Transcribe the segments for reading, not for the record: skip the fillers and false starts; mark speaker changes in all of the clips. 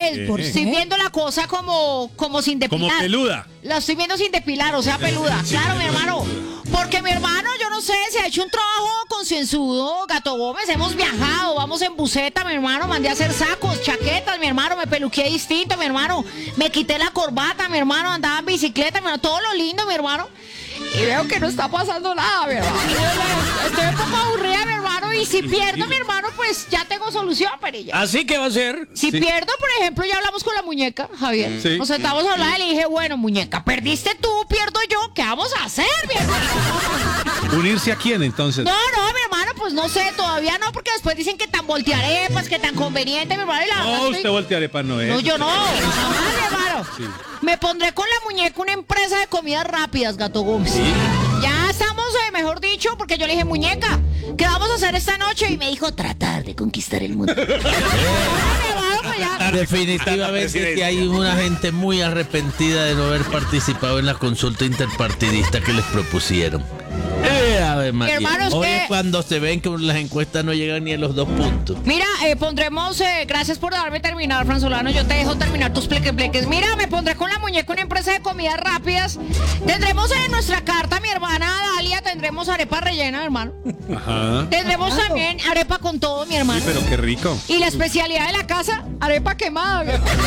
Speaker 1: ¿Por
Speaker 2: Estoy
Speaker 1: qué?
Speaker 2: viendo la cosa como sin depilar.
Speaker 3: Como peluda.
Speaker 2: La estoy viendo sin depilar, o sea, peluda. Claro, mi hermano. Porque mi hermano, yo no sé, se ha hecho un trabajo concienzudo, Gato Gómez. Hemos viajado, vamos en buseta, mi hermano. Mandé a hacer sacos, chaquetas, mi hermano. Me peluqué distinto, mi hermano. Me quité la corbata, mi hermano. Andaba en bicicleta, mi hermano. Todo lo lindo, mi hermano. Y veo que no está pasando nada, mi hermano. Estoy un poco aburrida, mi hermano. Y si pierdo, mi hermano, pues ya tengo solución, Perilla.
Speaker 4: ¿Así que va a ser?
Speaker 2: Si pierdo, por ejemplo, ya hablamos con la muñeca, Javier.
Speaker 3: Sí.
Speaker 2: Nos sentamos a hablar y le dije, bueno, muñeca, perdiste tú, pierdo yo, ¿qué vamos a hacer, mi hermano?
Speaker 3: ¿Unirse a quién entonces?
Speaker 2: No, mi hermano, pues no sé, todavía no, porque después dicen que tan voltearepas, que tan conveniente, mi hermano. Y la verdad
Speaker 3: No,
Speaker 2: estoy-
Speaker 3: usted voltearepa no es.
Speaker 2: No, yo no, jamás, mi hermano.
Speaker 3: Sí.
Speaker 2: Me pondré con la muñeca una empresa de comidas rápidas, Gato Gómez. Ya estamos, mejor dicho, porque yo le dije, muñeca, ¿qué vamos a hacer esta noche? Y me dijo, tratar de conquistar el mundo. Mi hermano, pues ya.
Speaker 4: Definitivamente que hay una gente muy arrepentida de no haber participado en la consulta interpartidista que les propusieron. Ave María.
Speaker 2: Hermano, es
Speaker 4: Hoy
Speaker 2: que-
Speaker 4: es cuando se ven que las encuestas no llegan ni a los 2 puntos.
Speaker 2: Mira, pondremos, gracias por dejarme terminar, Franzolano, yo te dejo terminar tus pleques. Mira, me pondré con la muñeca una empresa de comidas rápidas. Tendremos en nuestra carta, mi hermana Dalia, tendremos arepa rellena, hermano.
Speaker 3: Ajá.
Speaker 2: Tendremos también arepa con todo, mi hermano.
Speaker 3: Sí, pero qué rico.
Speaker 2: Y la especialidad de la casa, arepa quemada. mi hermano.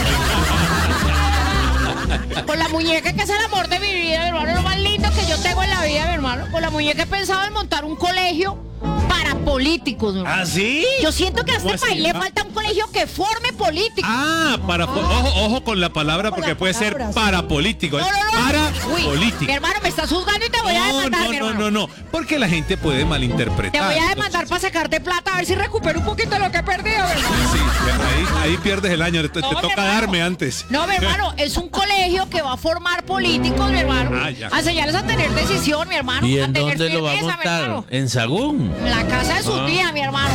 Speaker 2: Con la muñeca que es el amor de mi vida, mi hermano, lo más lindo que yo tengo en la vida, mi hermano. Con la muñeca he pensado en montar un colegio para políticos, mi hermano.
Speaker 4: ¿Ah, sí?
Speaker 2: Yo siento que a
Speaker 3: ¿Cómo
Speaker 2: este
Speaker 3: así?
Speaker 2: país le falta un colegio que forme políticos.
Speaker 3: Ojo con la palabra
Speaker 1: Con
Speaker 3: porque
Speaker 1: las
Speaker 3: puede ser
Speaker 1: palabras.
Speaker 3: parapolítico. Es
Speaker 2: Uy,
Speaker 3: parapolítico.
Speaker 2: mi hermano, me estás juzgando y te voy a demandar, mi hermano.
Speaker 3: No, porque la gente puede malinterpretar.
Speaker 2: Te voy a demandar para sacarte plata, a ver si recupero un poquito de lo que he perdido, mi hermano.
Speaker 3: Sí, ahí pierdes el año. Te
Speaker 2: No, mi
Speaker 3: toca
Speaker 2: hermano.
Speaker 3: darme antes.
Speaker 2: No, mi hermano, es un colegio que va a formar políticos, mi hermano.
Speaker 3: Ah, ya.
Speaker 2: A enseñarles a tener decisión, mi hermano.
Speaker 4: ¿Y
Speaker 2: a
Speaker 4: en
Speaker 2: tener
Speaker 4: dónde lo va a
Speaker 2: firmeza, mi
Speaker 4: montar?
Speaker 2: hermano.
Speaker 4: ¿En Sagún?
Speaker 2: En la casa de su tía, mi hermano.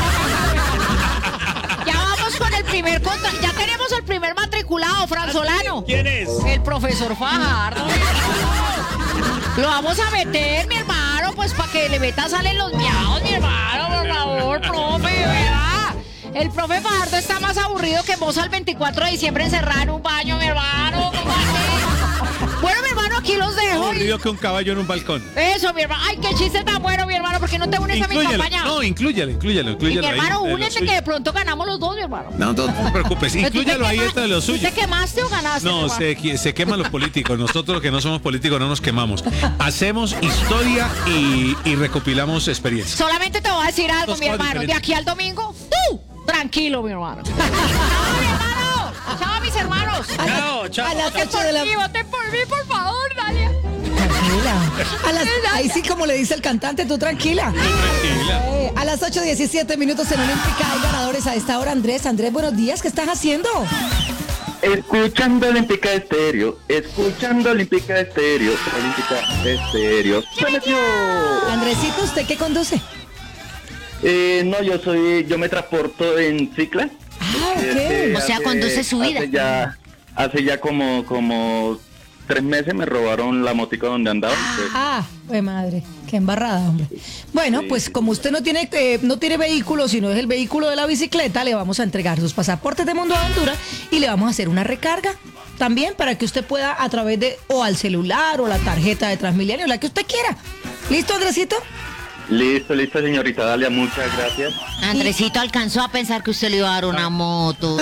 Speaker 2: Ya vamos con el primer ya tenemos el primer matriculado, Franzolano.
Speaker 4: ¿Quién es?
Speaker 2: El profesor Fajardo. Lo vamos a meter, mi hermano, pues para que le meta salen los miados, mi hermano, por favor, profe, ¿verdad? El profe Fajardo está más aburrido que Moza el 24 de diciembre encerrado en un baño, mi hermano. ¿Cómo así? Bueno, mi hermano, aquí los dejo.
Speaker 3: Aburrido que un caballo en un balcón.
Speaker 2: Eso, mi hermano. Ay, qué chiste tan bueno, mi hermano, porque no te unes a mi campaña.
Speaker 3: No, inclúyalo
Speaker 2: Y mi hermano,
Speaker 3: ahí, de lo
Speaker 2: únete
Speaker 3: suyo.
Speaker 2: que de pronto ganamos los dos, mi hermano.
Speaker 3: No te preocupes, inclúyalo ahí
Speaker 2: ¿Tú
Speaker 3: dentro de lo suyo.
Speaker 2: ¿Te quemaste o ganaste? mi
Speaker 3: No,
Speaker 2: hermano?
Speaker 3: se queman los políticos. Nosotros que no somos políticos no nos quemamos. Hacemos historia y recopilamos experiencias.
Speaker 2: Solamente te voy a decir algo,
Speaker 3: Dos
Speaker 2: mi
Speaker 3: cosas
Speaker 2: hermano. De
Speaker 3: diferentes.
Speaker 2: aquí al domingo, tú, tranquilo, mi hermano. Chao, mi hermano. Chao, mis hermanos.
Speaker 4: Chao.
Speaker 1: A las
Speaker 2: Voten
Speaker 1: 8 de la...
Speaker 2: por mí, voten por mí, por favor, Dalia.
Speaker 1: Tranquila. Ahí sí, como le dice el cantante, tú tranquila. A las 8:17 minutos en Olímpica hay ganadores a esta hora. Andrés, buenos días, ¿qué estás haciendo?
Speaker 5: Escuchando Olímpica Estéreo, escuchando Olímpica Estéreo, Olímpica Estéreo. ¡Se metió!
Speaker 1: Andresito, ¿usted qué conduce?
Speaker 5: No, yo me transporto en cicla.
Speaker 1: Ah,
Speaker 5: Este,
Speaker 1: ok.
Speaker 2: O sea, conduce su vida.
Speaker 5: Hace ya como 3 meses me robaron la motica donde andaba. Pues,
Speaker 1: Ah, pues madre, qué embarrada, hombre. Bueno, pues como usted no tiene vehículo, sino es el vehículo de la bicicleta, le vamos a entregar sus pasaportes de Mundo Aventura y le vamos a hacer una recarga también para que usted pueda a través de o al celular o la tarjeta de Transmilenio, la que usted quiera. ¿Listo, Andresito?
Speaker 5: listo, señorita Dalia, muchas gracias.
Speaker 2: Andresito alcanzó a pensar que usted le iba a dar una moto.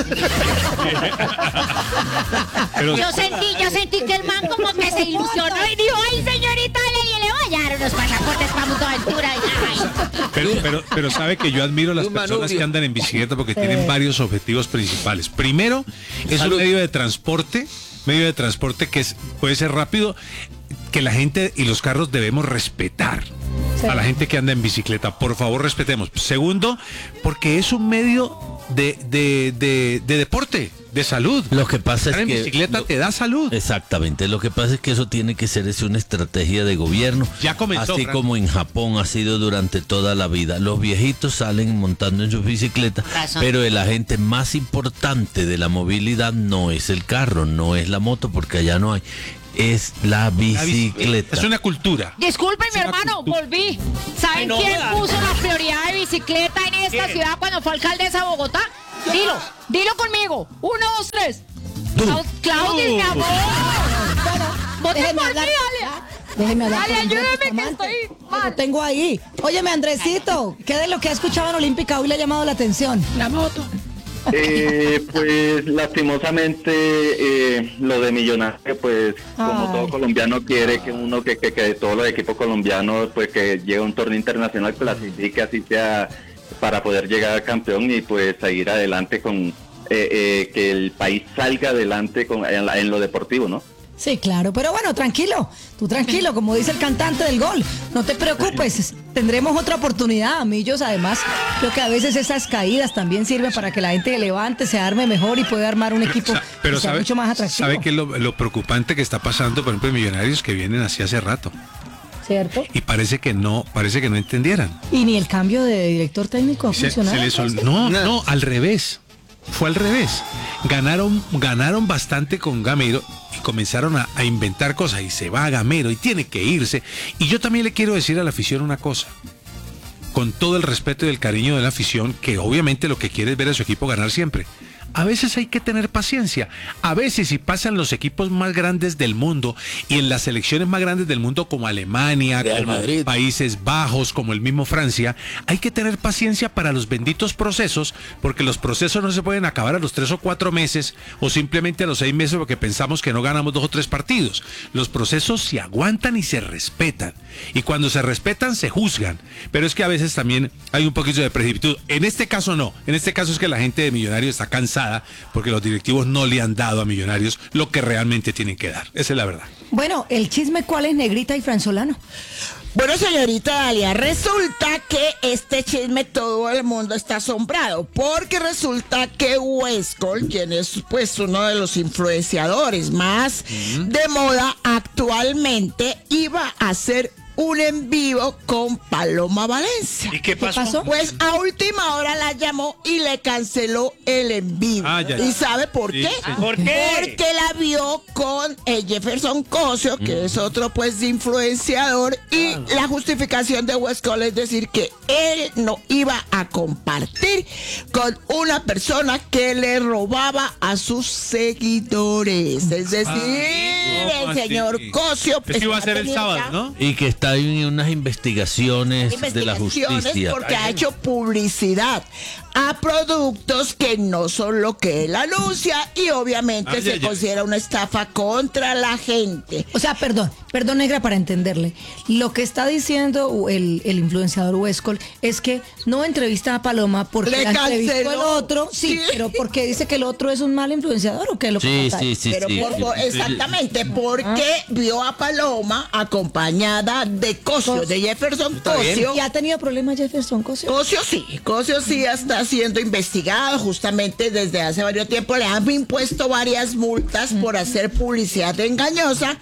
Speaker 3: Pero,
Speaker 2: Yo sentí que el man como que se ilusionó y dijo, ay, señorita, le voy a dar unos pasaportes para Mundo Aventura. Ay.
Speaker 3: pero sabe que yo admiro a las
Speaker 4: Un
Speaker 3: personas
Speaker 4: manubrio.
Speaker 3: que andan en bicicleta porque tienen varios objetivos principales. Primero, es un medio de transporte puede ser rápido, que la gente y los carros debemos respetar.
Speaker 1: Sí.
Speaker 3: A la gente que anda en bicicleta, por favor, respetemos. Segundo, porque es un medio de deporte, de salud.
Speaker 4: Lo que pasa es
Speaker 3: Andar en
Speaker 4: que
Speaker 3: bicicleta te da salud.
Speaker 4: Exactamente, lo que pasa es que eso tiene que ser una estrategia de gobierno.
Speaker 3: Ya comenzó,
Speaker 4: así
Speaker 3: Fran.
Speaker 4: como en Japón ha sido durante toda la vida. Los viejitos salen montando en sus bicicletas,
Speaker 2: Razón.
Speaker 4: pero el agente más importante de la movilidad no es el carro, no es la moto, porque allá no hay. Es la bicicleta.
Speaker 3: Es una cultura.
Speaker 2: Disculpen, mi
Speaker 3: Es una
Speaker 2: hermano,
Speaker 3: cultura.
Speaker 2: volví. ¿Saben
Speaker 4: Ay, no
Speaker 2: quién
Speaker 4: joda.
Speaker 2: puso la prioridad de bicicleta en esta ciudad cuando fue alcaldesa de Bogotá? Dilo conmigo. 1, 2, 3. Claudia, mi amor. Vote
Speaker 1: Déjeme
Speaker 2: por mí,
Speaker 1: hablar.
Speaker 2: Dalia.
Speaker 1: Déjeme hablar.
Speaker 2: Dale,
Speaker 1: con Andrés
Speaker 2: ayúdeme que
Speaker 1: Bustamante.
Speaker 2: estoy mal.
Speaker 1: Lo tengo ahí. Óyeme, Andresito, ¿qué de lo que ha escuchado en Olímpica hoy le ha llamado la atención?
Speaker 2: La moto.
Speaker 5: Pues lastimosamente lo de Millonario, pues como
Speaker 1: Ay.
Speaker 5: todo colombiano quiere que uno que todos los equipos colombianos pues que llegue a un torneo internacional clasifique así sea para poder llegar al campeón y pues seguir adelante con que el país salga adelante en lo deportivo, ¿no?
Speaker 1: Sí, claro, pero bueno, tranquilo, tú tranquilo, como dice el cantante del gol, no te preocupes, tendremos otra oportunidad, Millos. Además, creo que a veces esas caídas también sirven para que la gente levante, se arme mejor y pueda armar un equipo
Speaker 3: Pero
Speaker 1: que sea mucho más atractivo.
Speaker 3: ¿sabe qué es lo preocupante que está pasando, por ejemplo, en Millonarios que vienen así hace rato?
Speaker 1: ¿Cierto?
Speaker 3: Y parece que no entendieran.
Speaker 1: Y ni el cambio de director técnico ha funcionado.
Speaker 3: No, al revés. Fue al revés. Ganaron bastante con Gamero y comenzaron a inventar cosas y se va Gamero y tiene que irse. Y yo también le quiero decir a la afición una cosa. Con todo el respeto y el cariño de la afición, que obviamente lo que quiere es ver a su equipo ganar siempre. A veces hay que tener paciencia. A veces si pasan los equipos más grandes del mundo y en las selecciones más grandes del mundo como Alemania,
Speaker 4: Real
Speaker 3: como
Speaker 4: Madrid,
Speaker 3: Países Bajos, como el mismo Francia, hay que tener paciencia para los benditos procesos, porque los procesos no se pueden acabar a los 3 o 4 meses o simplemente a los 6 meses porque pensamos que no ganamos 2 o 3 partidos. Los procesos se aguantan y se respetan. Y cuando se respetan, se juzgan. Pero es que a veces también hay un poquito de precipitud. En este caso no. En este caso es que la gente de Millonarios está cansada porque los directivos no le han dado a Millonarios lo que realmente tienen que dar. Esa es la verdad.
Speaker 1: Bueno, el chisme, ¿cuál es, Negrita y Franzolano?
Speaker 6: Bueno, señorita Dalia, resulta que este chisme todo el mundo está asombrado, porque resulta que Huescol, quien es pues uno de los influenciadores más de moda actualmente, iba a hacer un en vivo con Paloma Valencia.
Speaker 3: ¿Y qué
Speaker 1: pasó?
Speaker 6: Pues a última hora la llamó y le canceló el en vivo. ¿Y sabe por qué?
Speaker 3: Sí.
Speaker 7: ¿Por qué?
Speaker 6: Porque la vio con Jefferson Cosio, que es otro pues influenciador, y la justificación de Huescol es decir que él no iba a compartir con una persona que le robaba a sus seguidores. Es decir, el señor Cosio
Speaker 3: Eso iba a ser el
Speaker 6: teniendo
Speaker 3: sábado,
Speaker 6: ya
Speaker 3: ¿no?
Speaker 4: Y que está en unas investigaciones de la justicia.
Speaker 6: porque ha hecho publicidad a productos que no son lo que él anuncia y obviamente se considera una estafa contra la gente.
Speaker 1: O sea, perdón, Negra, para entenderle. Lo que está diciendo el influenciador Huescol es que no entrevista a Paloma porque
Speaker 6: Le
Speaker 1: la entrevistó
Speaker 6: canceló.
Speaker 1: el otro. Sí, pero porque dice que el otro es un mal influenciador o qué lo que pasa ahí?
Speaker 6: Pero exactamente, porque vio a Paloma acompañada de Cosio, de Jefferson Cosio.
Speaker 1: ¿Y ha tenido problemas Jefferson Cosio?
Speaker 6: Cosio sí está siendo investigado justamente desde hace varios tiempos. Le han impuesto varias multas por hacer publicidad engañosa.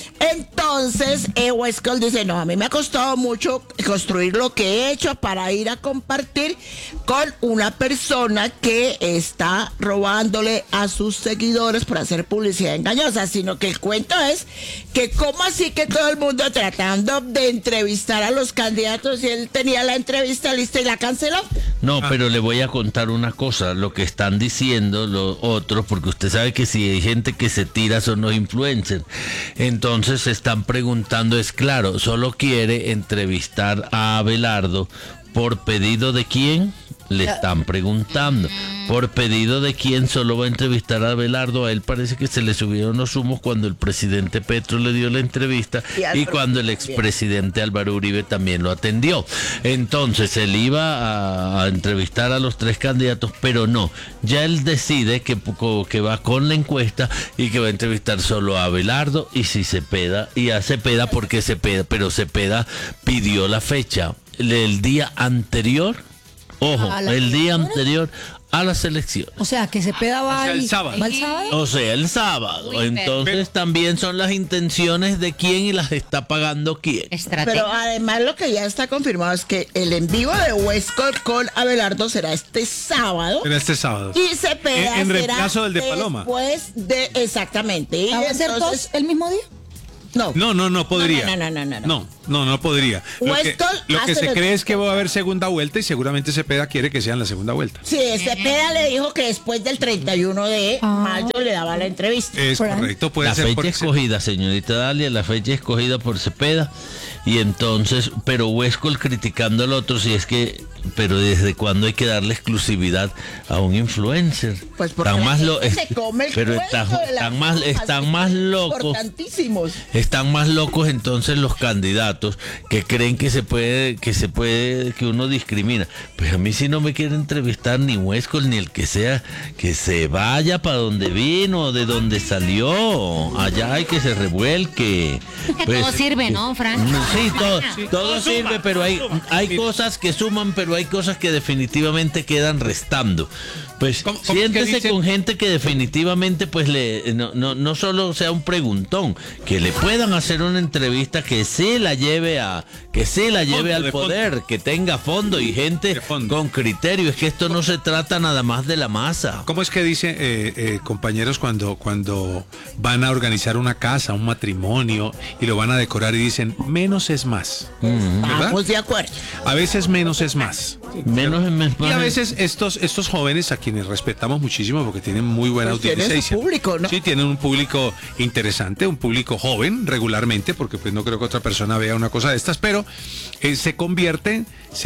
Speaker 6: Entonces, Huescol dice, no, a mí me ha costado mucho construir lo que he hecho para ir a compartir con una persona que está robándole a sus seguidores por hacer publicidad engañosa, sino que el cuento es que cómo así que todo el mundo tratando de entrevistar a los candidatos y él tenía la entrevista lista y la canceló.
Speaker 4: No, pero le voy a contar una cosa, lo que están diciendo los otros, porque usted sabe que si hay gente que se tira son los influencers. Entonces se están preguntando, es claro, solo quiere entrevistar a Abelardo por pedido de quién. Le están preguntando por pedido de quién solo va a entrevistar a Abelardo. A él parece que se le subieron los humos cuando el presidente Petro le dio la entrevista y cuando el expresidente Álvaro Uribe también lo atendió. Entonces él iba a entrevistar a los 3 candidatos, pero no, ya él decide que va con la encuesta y que va a entrevistar solo a Abelardo y si Cepeda, y a Cepeda porque Cepeda, pero Cepeda pidió la fecha el día anterior. Ojo, el día anterior a las elecciones.
Speaker 1: O sea, que Cepeda va
Speaker 3: el sábado.
Speaker 1: ¿Va el sábado?
Speaker 4: O sea, el sábado.
Speaker 2: Uy,
Speaker 4: Entonces también son las intenciones de quién y las está pagando quién.
Speaker 6: Pero además lo que ya está confirmado es que el en vivo de Huescol con Abelardo será este sábado.
Speaker 3: Era este sábado.
Speaker 6: Y Cepeda
Speaker 3: En
Speaker 6: será
Speaker 3: reemplazo del de Paloma.
Speaker 6: después de, exactamente. Y
Speaker 1: ¿Va a ser
Speaker 6: entonces,
Speaker 1: todos el mismo día?
Speaker 6: No.
Speaker 3: No podría. No podría.
Speaker 6: Westphal
Speaker 3: Lo que
Speaker 6: hace
Speaker 3: se
Speaker 6: lo
Speaker 3: cree
Speaker 6: que
Speaker 3: es que va a haber segunda vuelta y seguramente Cepeda quiere que sea en la segunda vuelta.
Speaker 6: Sí, Cepeda le dijo que después del 31 de mayo le daba la entrevista.
Speaker 3: Es
Speaker 1: Frank.
Speaker 3: correcto, puede
Speaker 4: La
Speaker 3: ser.
Speaker 4: fecha
Speaker 3: porque
Speaker 4: escogida, señorita Dalia, la fecha escogida por Cepeda. Y entonces, pero Westphal criticando al otro, si es que, pero ¿desde cuándo hay que darle exclusividad a un influencer?
Speaker 6: Pues porque
Speaker 4: Están
Speaker 6: la
Speaker 4: más
Speaker 6: gente se come el
Speaker 4: pero
Speaker 6: cuento de las
Speaker 4: están más locos.
Speaker 6: Importantísimos.
Speaker 4: Están más locos entonces los candidatos que creen que que uno discrimina. Pues a mí si no me quiere entrevistar ni Westphal ni el que sea, que se vaya para donde vino, de donde salió, allá hay que se revuelque.
Speaker 2: Que
Speaker 4: Pues,
Speaker 2: todo sirve, ¿no, Frank?
Speaker 4: Sí, todo sirve, pero hay cosas que suman, pero hay cosas que definitivamente quedan restando. Pues
Speaker 3: ¿Cómo es que
Speaker 4: siéntese
Speaker 3: dice?
Speaker 4: con gente que definitivamente pues no solo sea un preguntón, que le puedan hacer una entrevista que sí la lleve al
Speaker 3: de
Speaker 4: poder, que tenga fondo y gente
Speaker 3: De fondo.
Speaker 4: con criterio. Es que esto no se trata nada más de la masa.
Speaker 3: ¿Cómo es que dice, compañeros, cuando van a organizar una casa, un matrimonio y lo van a decorar y dicen menos es más? ¿Verdad?
Speaker 6: Vamos de acuerdo.
Speaker 3: A veces menos es más.
Speaker 4: Menos en
Speaker 3: Y a veces estos jóvenes, a quienes respetamos muchísimo porque tienen muy buena
Speaker 6: Pues tienen
Speaker 3: audiencia.
Speaker 6: su público, ¿no?
Speaker 3: Sí, tienen un público interesante, un público joven regularmente, porque pues no creo que otra persona vea una cosa de estas, pero se convierten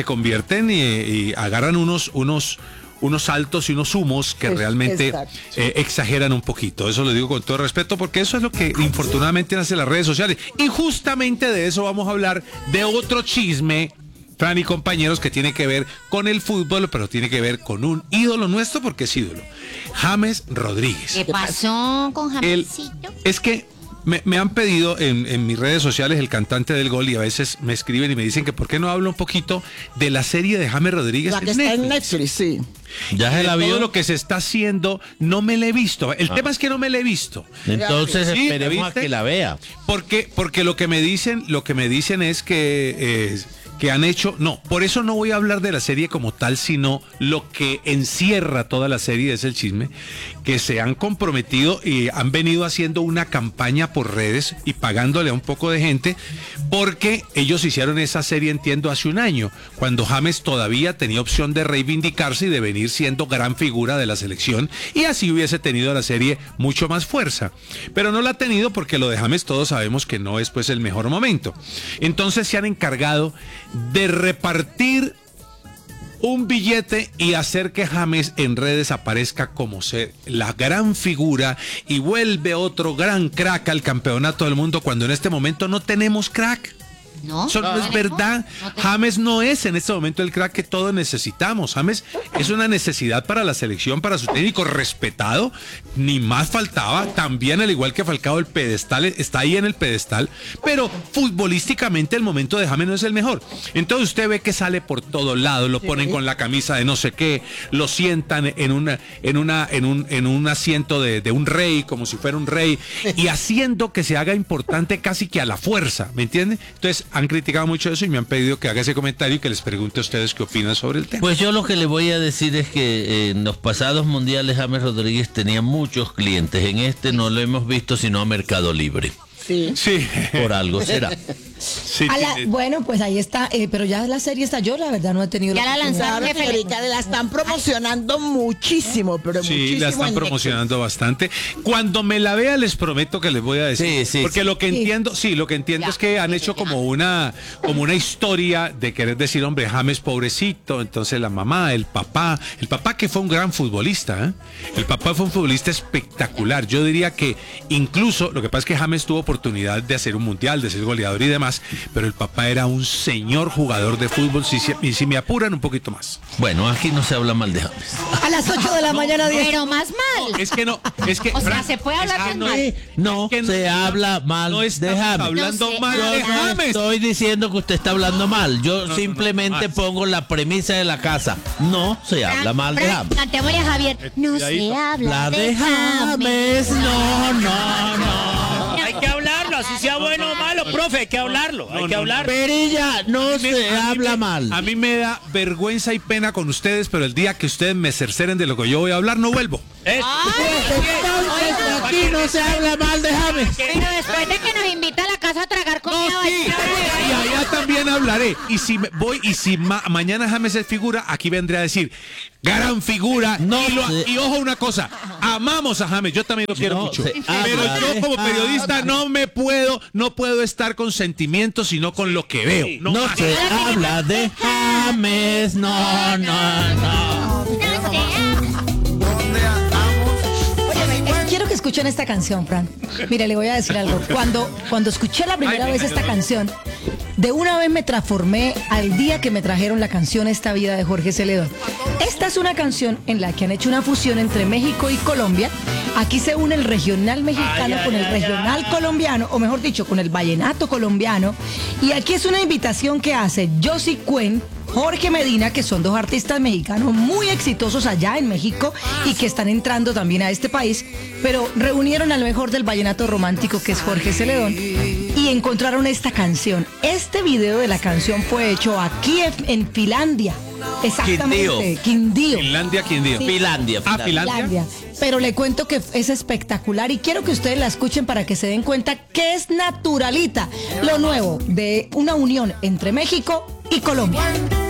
Speaker 3: y agarran unos saltos y unos humos que realmente
Speaker 6: exacto.
Speaker 3: exageran un poquito. Eso lo digo con todo respeto porque eso es lo que infortunadamente hacen las redes sociales. Y justamente de eso vamos a hablar, de otro chisme, Fran y compañeros, que tiene que ver con el fútbol, pero tiene que ver con un ídolo nuestro, porque es ídolo. James Rodríguez.
Speaker 2: ¿Qué pasó con Jamesito?
Speaker 3: Es que me han pedido en mis redes sociales el cantante del gol, y a veces me escriben y me dicen que por qué no hablo un poquito de la serie de James Rodríguez.
Speaker 6: La que está en Netflix, sí.
Speaker 4: ya se la
Speaker 3: Todo
Speaker 4: vio.
Speaker 3: lo que se está haciendo, no me la he visto. El tema es que no me la he visto.
Speaker 4: Entonces
Speaker 3: Sí,
Speaker 4: esperemos a
Speaker 3: ¿viste?
Speaker 4: que la vea.
Speaker 3: Porque lo que me dicen es que han hecho, no, por eso no voy a hablar de la serie como tal, sino lo que encierra toda la serie es el chisme, que se han comprometido y han venido haciendo una campaña por redes y pagándole a un poco de gente, porque ellos hicieron esa serie, entiendo, hace un año, cuando James todavía tenía opción de reivindicarse y de venir siendo gran figura de la selección, y así hubiese tenido la serie mucho más fuerza. Pero no la ha tenido porque lo de James todos sabemos que no es pues el mejor momento. Entonces se han encargado de repartir un billete y hacer que James en redes aparezca como ser la gran figura y vuelve otro gran crack al campeonato del mundo, cuando en este momento no tenemos crack.
Speaker 2: ¿No?
Speaker 3: Eso no es verdad.
Speaker 2: No tenemos.
Speaker 3: James no es en este momento el crack que todos necesitamos. James es una necesidad para la selección, para su técnico respetado, ni más faltaba. También, al igual que Falcao, el pedestal está ahí en el pedestal, pero futbolísticamente el momento de James no es el mejor. Entonces usted ve que sale por todos lados, lo ponen con la camisa de no sé qué, lo sientan en un asiento de un rey, como si fuera un rey, y haciendo que se haga importante casi que a la fuerza, ¿me entiende? Entonces han criticado mucho eso y me han pedido que haga ese comentario y que les pregunte a ustedes qué opinan sobre el tema.
Speaker 4: Pues yo lo que le voy a decir es que en los pasados mundiales James Rodríguez tenía muchos clientes. En este no lo hemos visto sino a Mercado Libre.
Speaker 6: Sí.
Speaker 3: Sí,
Speaker 4: Por algo será.
Speaker 3: sí,
Speaker 1: Bueno, pues ahí está, pero ya la serie está, yo la verdad no he tenido
Speaker 2: Ya la
Speaker 1: oportunidad.
Speaker 2: lanzaron.
Speaker 6: Claro,
Speaker 2: Jefe,
Speaker 6: señorita, la están promocionando muchísimo, pero
Speaker 3: sí,
Speaker 6: muchísimo.
Speaker 3: la están
Speaker 6: en
Speaker 3: promocionando bastante. Cuando me la vea les prometo que les voy a decir.
Speaker 4: Sí,
Speaker 3: porque
Speaker 4: sí.
Speaker 3: lo que entiendo, es que han hecho como una historia de querer decir, hombre, James pobrecito, entonces la mamá, el papá que fue un gran futbolista, ¿eh? El papá fue un futbolista espectacular. Yo diría que incluso, lo que pasa es que James tuvo oportunidad de hacer un mundial, de ser goleador y demás, pero el papá era un señor jugador de fútbol, y si me apuran un poquito más.
Speaker 4: Bueno, aquí no se habla mal de James.
Speaker 1: A las 8 de la mañana, 10.
Speaker 2: Pero más mal.
Speaker 3: Es que no, es que...
Speaker 2: O sea,
Speaker 3: Fran,
Speaker 2: se puede hablar
Speaker 3: es que
Speaker 2: tan
Speaker 3: no-
Speaker 2: mal.
Speaker 4: No
Speaker 3: es que
Speaker 4: se habla mal
Speaker 3: no
Speaker 4: de
Speaker 3: estamos
Speaker 4: James.
Speaker 3: hablando
Speaker 2: No se
Speaker 3: mal de
Speaker 2: habla.
Speaker 4: Yo no
Speaker 3: James.
Speaker 4: estoy diciendo que usted está hablando mal. Yo simplemente
Speaker 3: mal.
Speaker 4: pongo la premisa de la casa. No se habla mal de
Speaker 2: Frank,
Speaker 4: James.
Speaker 2: cantémosle a Javier. No se habla
Speaker 4: La de James, no.
Speaker 7: Hay que hablarlo, así sea bueno o malo, profe, hay que hablarlo, hay que hablar.
Speaker 4: Perilla, no se habla mal.
Speaker 3: A mí me da vergüenza y pena con ustedes, pero el día que ustedes me cerceren de lo que yo voy a hablar, no vuelvo.
Speaker 4: Entonces, aquí no se habla mal de James.
Speaker 2: Pero después de que nos invita a la
Speaker 3: aquí y allá también hablaré. Y si mañana James es figura, aquí vendré a decir, gran figura. Y ojo una cosa, amamos a James, yo también lo quiero mucho. Pero yo como periodista no puedo estar con sentimientos, sino con lo que veo.
Speaker 4: No se habla de James, no.
Speaker 1: Quiero que escuchen esta canción, Fran. Mire, le voy a decir algo. Cuando escuché la primera vez esta canción, de una vez me transformé al día que me trajeron la canción Esta Vida de Jorge Celedón. Esta es una canción en la que han hecho una fusión entre México y Colombia. Aquí se une el regional mexicano con el regional colombiano, o mejor dicho, con el vallenato colombiano. Y aquí es una invitación que hace Josie Cuen, Jorge Medina, que son dos artistas mexicanos muy exitosos allá en México y que están entrando también a este país, pero reunieron al mejor del vallenato romántico, que es Jorge Celedón, y encontraron esta canción. Este video de la canción fue hecho aquí en Finlandia. Exactamente, Quindío.
Speaker 3: Quindío.
Speaker 1: Sí.
Speaker 4: Finlandia.
Speaker 1: Pero le cuento que es espectacular y quiero que ustedes la escuchen para que se den cuenta que es naturalita, lo nuevo de una unión entre México y Colombia.